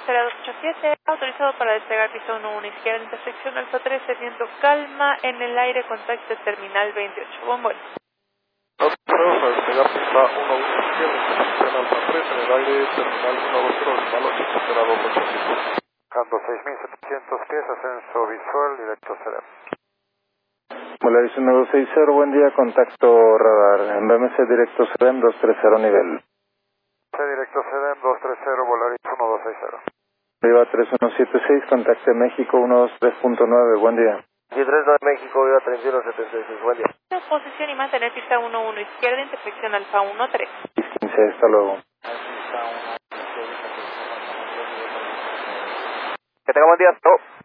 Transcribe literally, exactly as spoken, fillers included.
será dos ocho siete, autorizado para despegar piso uno uno izquierda, intersección Alfa trece, viento calma, en el aire, contacto terminal veintiocho. Buen vuelo. Autorizado para despegar pista uno uno izquierda, intersección Alfa trece, en el aire, terminal uno dos cero, malo cinco será dos ocho siete. Canto seis mil setecientos pies, ascenso visual, directo C D M. Volaris uno dos seis cero, buen día, contacto radar, en B M C directo C D M dos tres cero nivel. C directo C D M dos tres cero, Volaris uno dos seis cero. Viva tres uno siete seis, contacte México uno dos tres punto nueve, buen día. diecitrés nueve México, Viva treinta y uno setenta y seis, buen día. Posición y mantener pista uno uno izquierda, intersección Alfa uno tres. quince, hasta luego. Que tenga buen día. Oh.